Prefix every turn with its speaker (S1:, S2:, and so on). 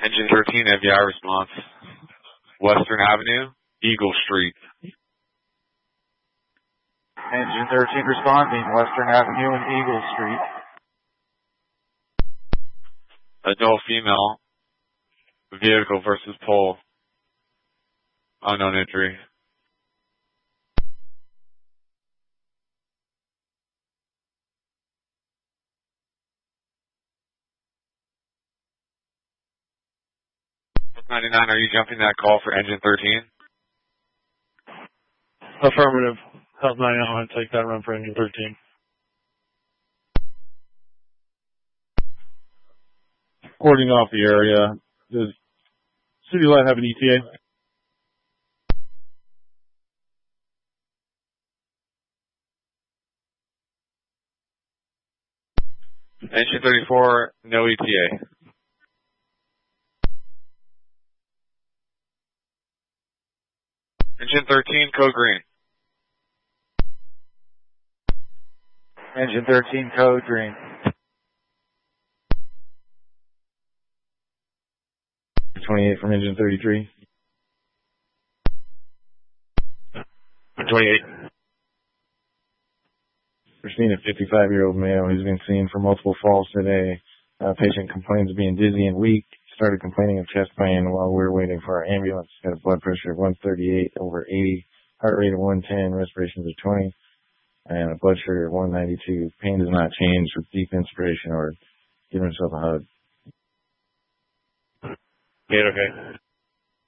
S1: Engine 13, FBI response. Western Avenue, Eagle Street.
S2: Engine 13 responding, Western Avenue and Eagle Street.
S1: Adult female, vehicle versus pole. Unknown injury. $99, are you jumping that call for engine 13?
S3: Affirmative. Health 99, I'm going to take that run for engine 13.
S4: Cording off the area. Does City Light have an ETA?
S1: Engine 34, no ETA. Engine 13, code green.
S2: Engine 13, code green.
S4: 28 from engine 33.
S1: 28.
S4: We're seeing a 55-year-old male who's been seen for multiple falls today. Patient complains of being dizzy and weak. Started complaining of chest pain while we were waiting for our ambulance. Had a blood pressure of 138/80, heart rate of 110, respirations of 20, and a blood sugar of 192. Pain does not change with deep inspiration or give himself a hug.
S1: Okay.